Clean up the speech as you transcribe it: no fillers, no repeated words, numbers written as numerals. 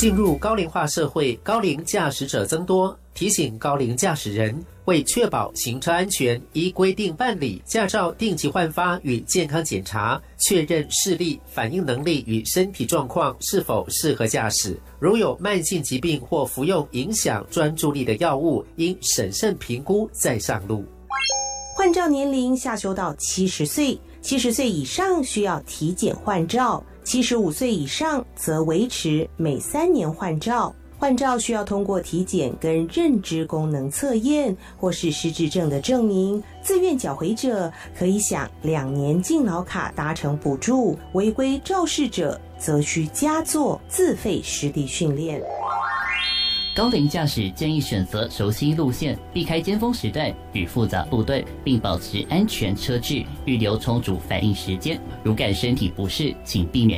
进入高龄化社会，高龄驾驶者增多，提醒高龄驾驶人为确保行车安全，依规定办理驾照定期换发与健康检查，确认视力、反应能力与身体状况是否适合驾驶。如有慢性疾病或服用影响专注力的药物，应审慎评估再上路。 换照年龄下修到70岁，70岁以上需要体检换照，75岁以上则维持每3年换照。换照需要通过体检跟认知功能测验或是失智症的证明，自愿缴回者可以享2年敬老卡达成补助，违规肇事者则需加做自费实地训练。 高龄驾驶建议选择熟悉路线，避开尖峰时段与复杂路段，并保持安全车距，预留充足反应时间。如感身体不适，请避免